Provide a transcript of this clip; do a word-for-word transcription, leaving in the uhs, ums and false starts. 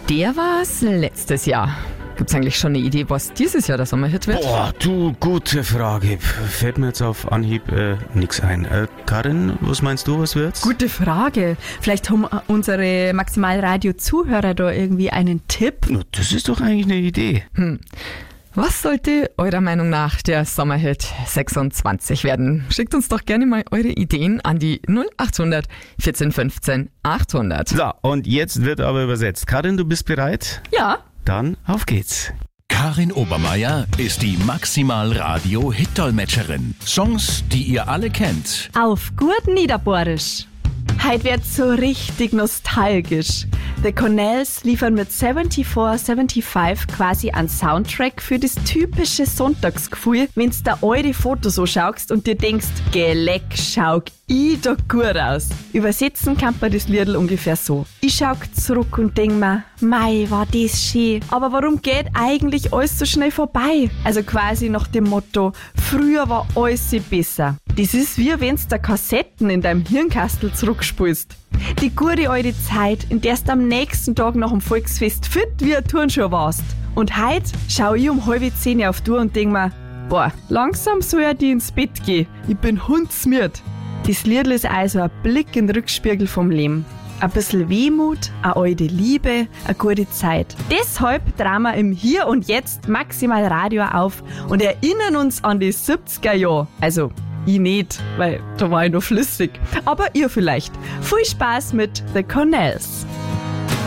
Der war's letztes Jahr. Gibt's eigentlich schon eine Idee, was dieses Jahr der Sommerhit wird? Boah, du, gute Frage. Fällt mir jetzt auf Anhieb äh, nix ein. Äh, Karin, was meinst du, was wird's? Gute Frage. Vielleicht haben unsere Maximalradio-Zuhörer da irgendwie einen Tipp. Na, das ist doch eigentlich eine Idee. Hm. Was sollte eurer Meinung nach der Sommerhit sechsundzwanzig werden? Schickt uns doch gerne mal eure Ideen an die null acht hundert vierzehn fünfzehn achthundert. So, und jetzt wird aber übersetzt. Karin, du bist bereit? Ja. Dann auf geht's. Karin Obermeier ist die Maximal-Radio-Hit-Dolmetscherin. Songs, die ihr alle kennt. Auf gut Niederbohrisch. Heute wird's so richtig nostalgisch. The Cornells liefern mit vierundsiebzig fünfundsiebzig quasi einen Soundtrack für das typische Sonntagsgefühl, wenn's da eure Fotos so schaust und dir denkst, geleck, schauk ich da gut aus. Übersetzen kann man das Liedl ungefähr so. Ich schauk zurück und denk mir, mei, war das schön. Aber warum geht eigentlich alles so schnell vorbei? Also quasi nach dem Motto, früher war alles besser. Das ist wie wenn's da Kassetten in deinem Hirnkastel zurückspulst. Die gute alte Zeit, in der du am nächsten Tag nach dem Volksfest fit wie ein Turnschuh warst. Und heute schau ich um halb zehn auf die Uhr und denk mir, boah, langsam soll ich ins Bett gehen. Ich bin hundsmiert. Das Liedl ist also ein Blick in den Rückspiegel vom Leben. Ein bisschen Wehmut, eine alte Liebe, eine gute Zeit. Deshalb drehen wir im Hier und Jetzt Maximal Radio auf und erinnern uns an die siebziger Jahre. Also, ich nicht, weil da war ich noch flüssig. Aber ihr vielleicht. Viel Spaß mit The Cornells.